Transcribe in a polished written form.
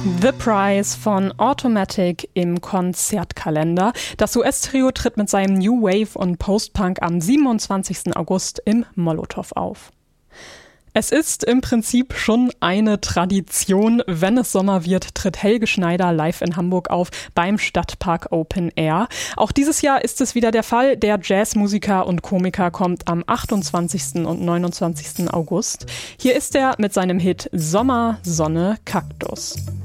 The Price von Automatic im Konzertkalender. Das US-Trio tritt mit seinem New Wave und Post-Punk am 27. August im Molotow auf. Es ist im Prinzip schon eine Tradition. Wenn es Sommer wird, tritt Helge Schneider live in Hamburg auf beim Stadtpark Open Air. Auch dieses Jahr ist es wieder der Fall. Der Jazzmusiker und Komiker kommt am 28. und 29. August. Hier ist er mit seinem Hit Sommer, Sonne, Kaktus.